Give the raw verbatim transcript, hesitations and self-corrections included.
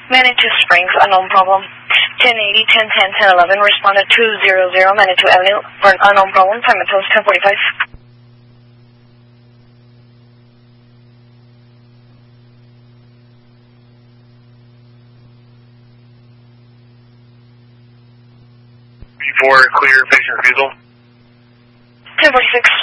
Manitou Springs, unknown problem. ten eighty, ten ten, ten eleven, respond to two hundred Manitou Avenue for an unknown problem. Time until ten forty-five. Before clear patient refusal. ten forty-six.